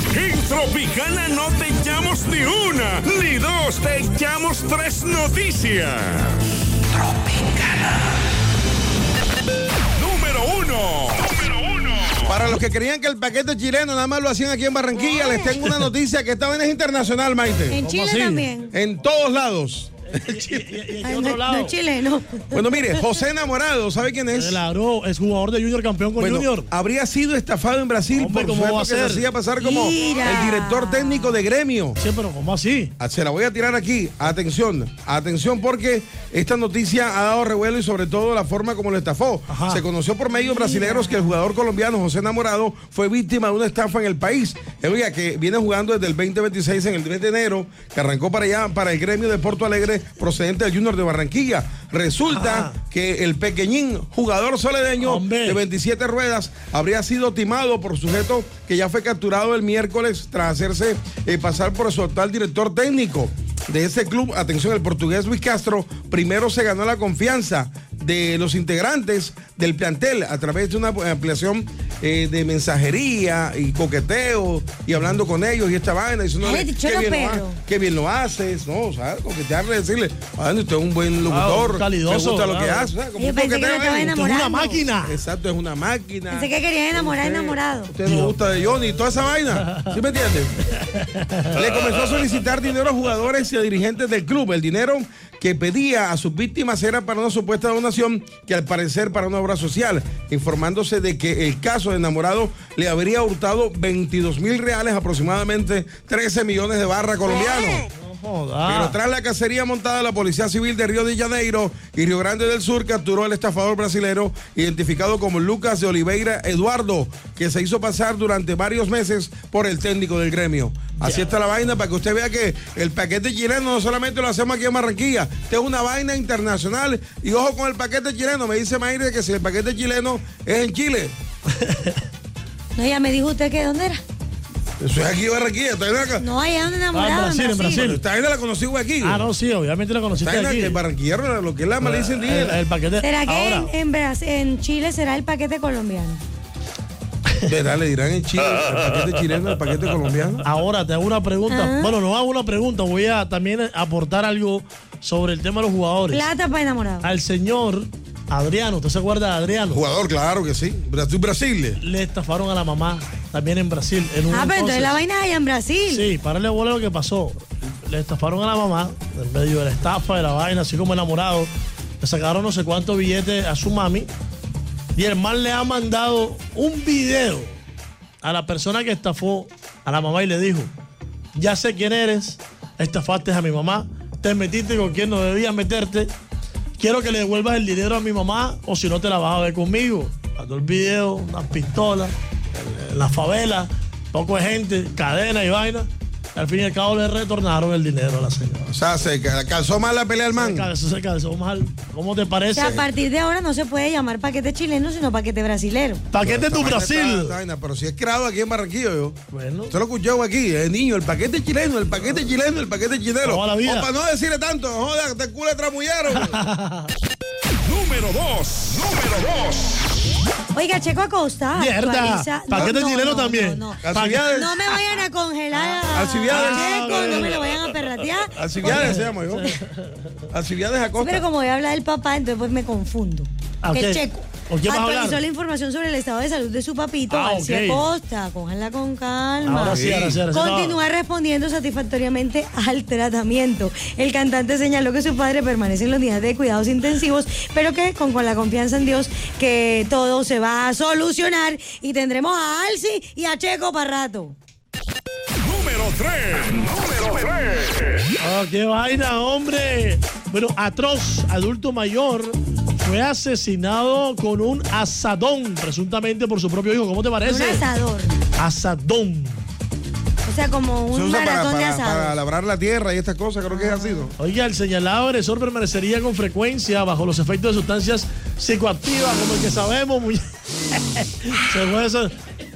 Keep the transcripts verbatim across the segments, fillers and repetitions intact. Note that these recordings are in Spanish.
En Tropicana no te echamos ni una, ni dos, te echamos tres noticias. Tropicana. Número uno. Número uno. Para los que creían que el paquete chileno nada más lo hacían aquí en Barranquilla, les tengo una noticia que esta vez es internacional, Maite. En Chile así? También. En todos lados. ¿Y, y, y Ay, otro no, lado? No es chileno. Bueno, mire, José Enamorado, ¿sabe quién es? Claro, es jugador de Junior, campeón con bueno, Junior. Habría sido estafado en Brasil. Hombre, por supuesto que se hacía pasar como Mira. el director técnico de Gremio. Sí, pero ¿cómo así? Se la voy a tirar aquí. Atención, atención porque esta noticia ha dado revuelo y sobre todo la forma como lo estafó. Ajá. Se conoció por medios brasileños que el jugador colombiano José Enamorado fue víctima de una estafa en el país. Oiga, que viene jugando desde el veinte veintiséis en el mes de enero, que arrancó para allá, para el Gremio de Porto Alegre, procedente del Junior de Barranquilla. Resulta Ajá. que el pequeñín jugador soledeño Hombre. de veintisiete ruedas habría sido timado por sujeto que ya fue capturado el miércoles tras hacerse eh, pasar por su actual director técnico de ese club. Atención, el portugués Luis Castro primero se ganó la confianza de los integrantes del plantel a través de una ampliación eh, de mensajería y coqueteo y hablando con ellos y esta vaina diciéndole qué bien, lo, qué bien lo haces, ¿no? O sea, coquetearle, decirle, ah, usted es un buen locutor, ah, calidoso, me gusta claro. lo que hace, o sea, como Yo un pensé que coqueteo. estaba enamorando. Es una máquina. Exacto, es una máquina. Pensé que quería enamorar usted, enamorado. Usted no gusta de Johnny, toda esa vaina, ¿sí me entiende? Le comenzó a solicitar dinero a jugadores y a dirigentes del club. El dinero que pedía a sus víctimas era para una supuesta donación que al parecer para una obra social, informándose de que el caso de Enamorado le habría hurtado veintidós mil reales, aproximadamente trece millones de barra colombianos. Pero tras la cacería montada, la Policía Civil de Río de Janeiro y Río Grande del Sur capturó al estafador brasilero identificado como Lucas de Oliveira Eduardo, que se hizo pasar durante varios meses por el técnico del Gremio. Así yeah. está la vaina, para que usted vea que el paquete chileno no solamente lo hacemos aquí en Barranquilla, esta es una vaina internacional. Y ojo con el paquete chileno, me dice Mayre que si el paquete chileno es en Chile. No, ya me dijo usted que dónde era. Eso es aquí en Barranquilla, está en acá. No, allá donde enamorado. Ah, en Brasil, en Brasil. Esta vaina la conocí aquí. Ah, no, sí, obviamente la conociste esta aquí. En Barranquilla, lo que es la malicia indígena. El, el paquete. ¿Será que ahora, en, en, en Chile será el paquete colombiano? ¿Verdad? Le dirán en Chile el paquete chileno, el paquete colombiano. Ahora te hago una pregunta. Ajá. Bueno, no hago una pregunta, voy a también aportar algo sobre el tema de los jugadores. Plata para enamorar. Al señor Adriano, ¿usted se acuerda de Adriano? Jugador, claro que sí. Brasil, Brasil. Le estafaron a la mamá también en Brasil. En un ah, pero entonces, entonces la vaina es allá en Brasil. Sí, párale bola lo que pasó. Le estafaron a la mamá en medio de la estafa, de la vaina, así como enamorado. Le sacaron no sé cuántos billetes a su mami. Y el man le ha mandado un video a la persona que estafó a la mamá y le dijo: ya sé quién eres, estafaste a mi mamá, te metiste con quien no debías meterte, quiero que le devuelvas el dinero a mi mamá o si no te la vas a ver conmigo. Mandó el video, unas pistolas, en la favela, poco de gente, cadena y vaina. Al fin y al cabo le retornaron el dinero a la señora. O sea, se calzó mal la pelea al man. Se calzó, se calzó mal. ¿Cómo te parece? O sea, a partir de ahora no se puede llamar paquete chileno, sino paquete brasilero. Paquete tu Brasil. Está, está, pero si es creado aquí en Barranquillo, yo. Bueno. Usted lo escuchó aquí, el niño, el paquete chileno, el paquete chileno, el paquete chileno. Toda la vida. O para no decirle tanto, joda, te culo de tramullero. Número dos. Número dos. Oiga, Checo Acosta. Mierda. Paquete no, chileno no, también. No, no. no me vayan a congelar a, Alcibiades. a Checo, no me lo vayan a perratear. Alcibiades se llama yo. Alcibiades Acosta. Sí, pero como voy a hablar del papá, entonces pues me confundo. Okay. El Checo actualizó la información sobre el estado de salud de su papito, ah, Alci okay. Acosta. Cójanla con calma. Ahora sí, ahora sí, ahora sí. Continúa respondiendo satisfactoriamente al tratamiento. El cantante señaló que su padre permanece en la unidad de cuidados intensivos, pero que con, con la confianza en Dios que todo se va a solucionar y tendremos a Alci y a Checo para rato. Número tres. Número tres. Oh, qué vaina, hombre. Bueno, atroz, adulto mayor fue asesinado con un asadón, presuntamente por su propio hijo. ¿Cómo te parece? Un asador. Asadón. O sea, como un se usa maratón para, de para, asado. para labrar la tierra y estas cosas, creo que es así, ¿no? Oiga, el señalado agresor permanecería con frecuencia bajo los efectos de sustancias psicoactivas, como el que sabemos. Muy... se, fue, se,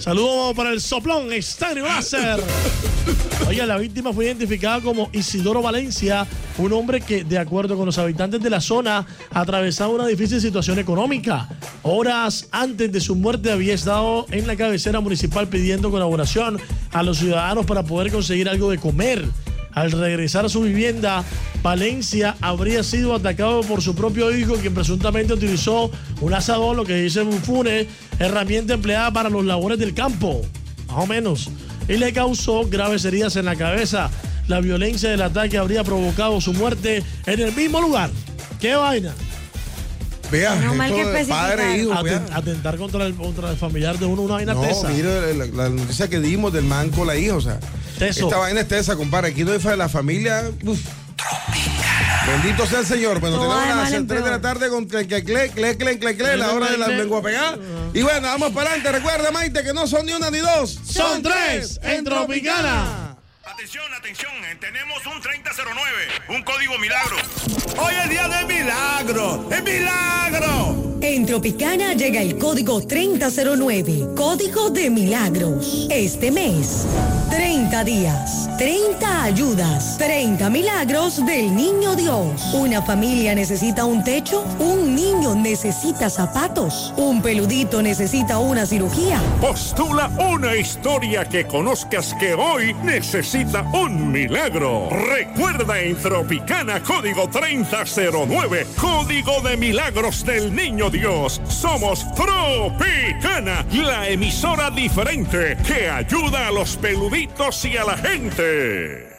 Saludos para el soplón Estéreo Láser. Oiga, la víctima fue identificada como Isidoro Valencia, un hombre que, de acuerdo con los habitantes de la zona, atravesaba una difícil situación económica. Horas antes de su muerte había estado en la cabecera municipal pidiendo colaboración a los ciudadanos para poder conseguir algo de comer. Al regresar a su vivienda, Valencia habría sido atacado por su propio hijo, quien presuntamente utilizó un asadón, lo que dice Bufune, herramienta empleada para los labores del campo, más o menos, y le causó graves heridas en la cabeza. La violencia del ataque habría provocado su muerte en el mismo lugar. ¡Qué vaina! Vea, No mal que esto de especificar. padre e hijo, vea. Aten- atentar contra el, contra el familiar de uno, una vaina No, tesa. mire la, la noticia que dimos del man con la hija, o sea. Teso. Esta vaina es tesa, compadre. Aquí no hay fa- la familia. Uf. Bendito sea el Señor. Bueno, No, tenemos además, las en tres de peor. la tarde con cle, cle, cle, cle, cle, cle, cle, la hora de la lengua pegada. Y bueno, vamos para adelante. Recuerda, Maite, que no son ni una ni dos. Son tres en Tropicana. Atención, atención, eh, tenemos un treinta cero nueve, un código milagro. Hoy es día de milagro, ¡es milagro! En Tropicana llega el código treinta cero nueve, código de milagros. Este mes, treinta días, treinta ayudas, treinta milagros del Niño Dios. Una familia necesita un techo, un niño necesita zapatos, un peludito necesita una cirugía. Postula una historia que conozcas que hoy necesita un milagro. Recuerda en Tropicana, código treinta cero nueve, código de milagros del Niño Dios. Somos Tropicana, la emisora diferente que ayuda a los peluditos y a la gente.